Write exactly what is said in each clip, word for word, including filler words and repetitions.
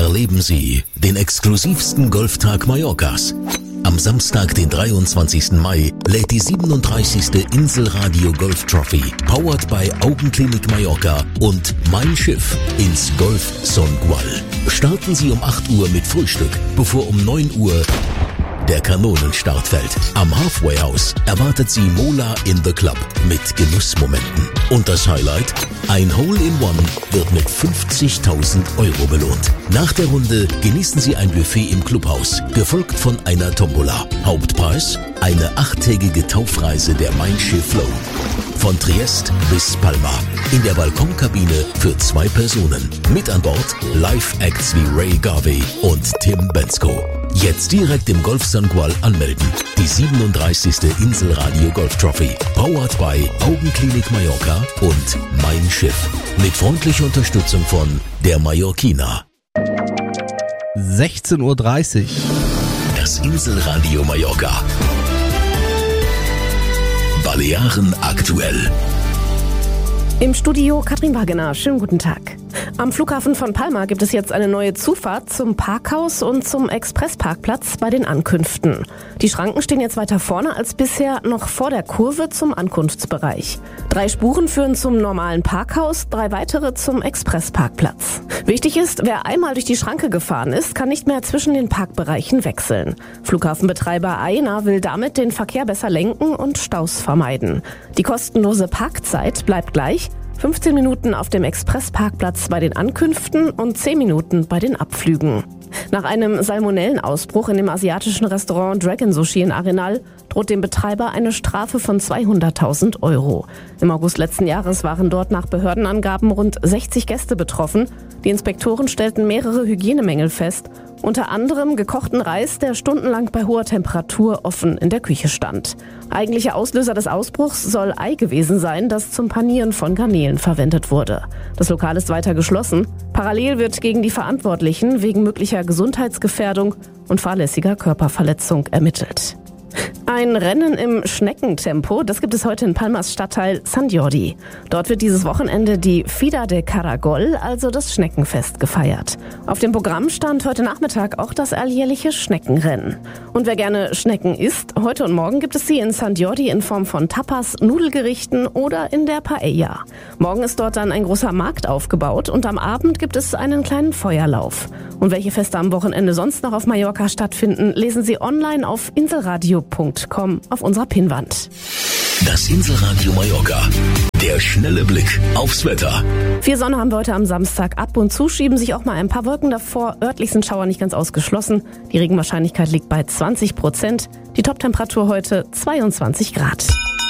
Erleben Sie den exklusivsten Golftag Mallorcas. Am Samstag, den dreiundzwanzigsten Mai, lädt die siebenunddreißigste Inselradio Golf Trophy, powered by Augenklinik Mallorca und Mein Schiff ins Golf Songual. Starten Sie um acht Uhr mit Frühstück, bevor um neun Uhr der Kanonenstart fällt. Am Halfway House erwartet Sie Mola in the Club mit Genussmomenten. Und das Highlight? Ein Hole-in-One wird mit fünfzigtausend Euro belohnt. Nach der Runde genießen Sie ein Buffet im Clubhaus, gefolgt von einer Tombola. Hauptpreis? Eine achttägige Taufreise der Mein Schiff Flow. Von Triest bis Palma. In der Balkonkabine für zwei Personen. Mit an Bord Live-Acts wie Ray Garvey und Tim Bensko. Jetzt direkt im Golf Songual anmelden. Die siebenunddreißigste Inselradio Golf Trophy. Powered by Augenklinik Mallorca und Mein Schiff. Mit freundlicher Unterstützung von der Mallorquina. sechzehn Uhr dreißig. Das Inselradio Mallorca. Balearen aktuell. Im Studio Katrin Wagener. Schönen guten Tag. Am Flughafen von Palma gibt es jetzt eine neue Zufahrt zum Parkhaus und zum Expressparkplatz bei den Ankünften. Die Schranken stehen jetzt weiter vorne als bisher noch vor der Kurve zum Ankunftsbereich. Drei Spuren führen zum normalen Parkhaus, drei weitere zum Expressparkplatz. Wichtig ist, wer einmal durch die Schranke gefahren ist, kann nicht mehr zwischen den Parkbereichen wechseln. Flughafenbetreiber Aena will damit den Verkehr besser lenken und Staus vermeiden. Die kostenlose Parkzeit bleibt gleich. fünfzehn Minuten auf dem Expressparkplatz bei den Ankünften und zehn Minuten bei den Abflügen. Nach einem Salmonellenausbruch in dem asiatischen Restaurant Dragon Sushi in Arenal droht dem Betreiber eine Strafe von zweihunderttausend Euro. Im August letzten Jahres waren dort nach Behördenangaben rund sechzig Gäste betroffen. Die Inspektoren stellten mehrere Hygienemängel fest, unter anderem gekochten Reis, der stundenlang bei hoher Temperatur offen in der Küche stand. Eigentlicher Auslöser des Ausbruchs soll Ei gewesen sein, das zum Panieren von Garnelen verwendet wurde. Das Lokal ist weiter geschlossen. Parallel wird gegen die Verantwortlichen wegen möglicher Gesundheitsgefährdung und fahrlässiger Körperverletzung ermittelt. Ein Rennen im Schneckentempo, das gibt es heute in Palmas Stadtteil San Jordi. Dort wird dieses Wochenende die Fida de Caragol, also das Schneckenfest, gefeiert. Auf dem Programm stand heute Nachmittag auch das alljährliche Schneckenrennen. Und wer gerne Schnecken isst, heute und morgen gibt es sie in San Jordi in Form von Tapas, Nudelgerichten oder in der Paella. Morgen ist dort dann ein großer Markt aufgebaut und am Abend gibt es einen kleinen Feuerlauf. Und welche Feste am Wochenende sonst noch auf Mallorca stattfinden, lesen Sie online auf inselradio punkt com auf unserer Pinnwand. Das Inselradio Mallorca. Der schnelle Blick aufs Wetter. Viel Sonne haben wir heute am Samstag. Ab und zu schieben sich auch mal ein paar Wolken davor. Örtlich sind Schauer nicht ganz ausgeschlossen. Die Regenwahrscheinlichkeit liegt bei zwanzig Prozent. Die Toptemperatur heute zweiundzwanzig Grad.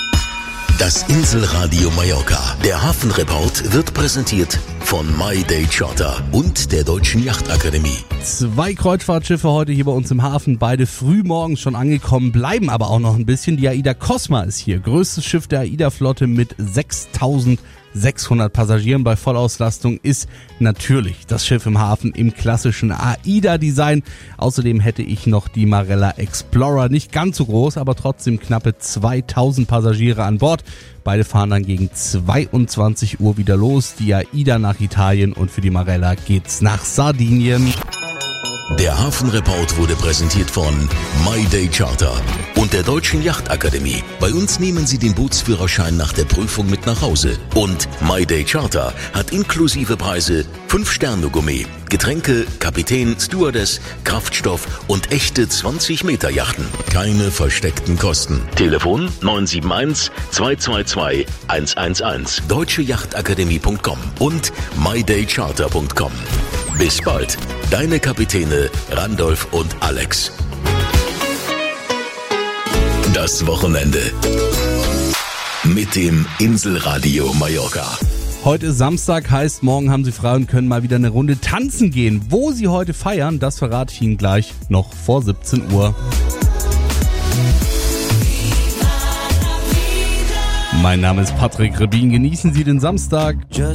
Das Inselradio Mallorca. Der Hafenreport wird präsentiert von My Day Charter und der Deutschen Yachtakademie. Zwei Kreuzfahrtschiffe heute hier bei uns im Hafen, beide früh morgens schon angekommen, bleiben aber auch noch ein bisschen. Die AIDA Cosma ist hier, größtes Schiff der AIDA-Flotte mit sechstausendsechshundert Passagieren bei Vollauslastung, ist natürlich das Schiff im Hafen im klassischen AIDA-Design. Außerdem hätte ich noch die Marella Explorer, nicht ganz so groß, aber trotzdem knappe zweitausend Passagiere an Bord. Beide fahren dann gegen zweiundzwanzig Uhr wieder los. Die AIDA nach Italien und für die Marella geht's nach Sardinien. Der Hafenreport wurde präsentiert von My Day Charter und der Deutschen Yachtakademie. Bei uns nehmen Sie den Bootsführerschein nach der Prüfung mit nach Hause. Und My Day Charter hat inklusive Preise fünf Sterne Gourmet, Getränke, Kapitän, Stewardess, Kraftstoff und echte zwanzig Meter Yachten. Keine versteckten Kosten. Telefon neun sieben eins, zwei zwei zwei, eins eins eins, deutsche yachtakademie punkt com und my day charter punkt com. Bis bald. Deine Kapitäne Randolph und Alex. Das Wochenende mit dem Inselradio Mallorca. Heute ist Samstag, heißt morgen haben Sie frei und können mal wieder eine Runde tanzen gehen. Wo Sie heute feiern, das verrate ich Ihnen gleich noch vor siebzehn Uhr. Mein Name ist Patrick Rebin. Genießen Sie den Samstag.